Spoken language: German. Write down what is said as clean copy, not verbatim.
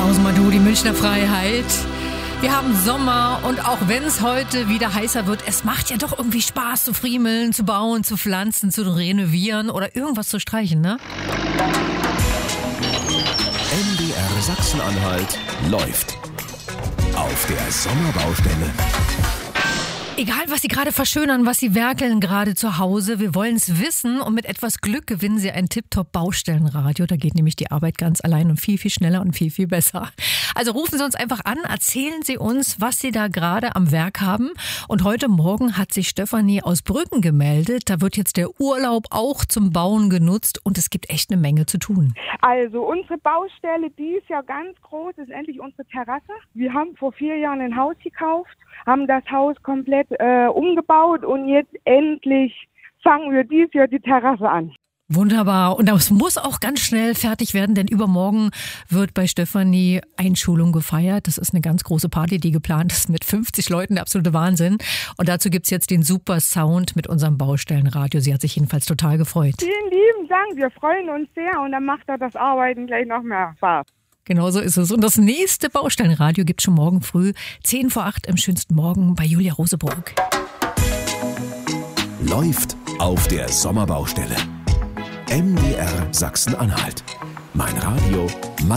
Hausmadu, die Münchner Freiheit. Wir haben Sommer und auch wenn es heute wieder heißer wird, es macht ja doch irgendwie Spaß zu friemeln, zu bauen, zu pflanzen, zu renovieren oder irgendwas zu streichen, ne? MDR Sachsen-Anhalt läuft auf der Sommerbaustelle. Egal, was Sie gerade verschönern, was Sie werkeln gerade zu Hause, wir wollen es wissen und mit etwas Glück gewinnen Sie ein Tip-Top-Baustellenradio. Da geht nämlich die Arbeit ganz allein und viel, viel schneller und viel, viel besser. Also rufen Sie uns einfach an, erzählen Sie uns, was Sie da gerade am Werk haben. Und heute Morgen hat sich Stefanie aus Brüggen gemeldet. Da wird jetzt der Urlaub auch zum Bauen genutzt und es gibt echt eine Menge zu tun. Also unsere Baustelle, die ist ja ganz groß, ist endlich unsere Terrasse. Wir haben vor 4 Jahren ein Haus gekauft, haben das Haus komplett umgebaut und jetzt endlich fangen wir dieses Jahr die Terrasse an. Wunderbar. Und das muss auch ganz schnell fertig werden, denn übermorgen wird bei Stefanie Einschulung gefeiert. Das ist eine ganz große Party, die geplant ist mit 50 Leuten, der absolute Wahnsinn. Und dazu gibt's jetzt den super Sound mit unserem Baustellenradio. Sie hat sich jedenfalls total gefreut. Vielen lieben Dank, wir freuen uns sehr und dann macht das Arbeiten gleich noch mehr Spaß. Genau so ist es. Und das nächste Baustellenradio gibt's schon morgen früh, 7:10 im schönsten Morgen bei Julia Roseburg. Läuft auf der Sommerbaustelle. MDR Sachsen-Anhalt. Mein Radio,